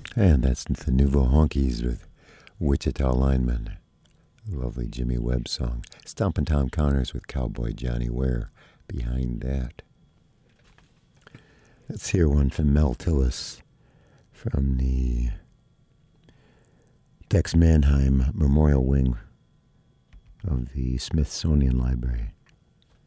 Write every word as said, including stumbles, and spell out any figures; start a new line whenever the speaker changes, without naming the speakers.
And that's the Nouveau Honkies with Wichita Lineman. Lovely Jimmy Webb song. Stompin' Tom Counters with Cowboy Johnny Ware behind that. Let's hear one from Mel Tillis from the Tex Mannheim Memorial Wing of the Smithsonian Library.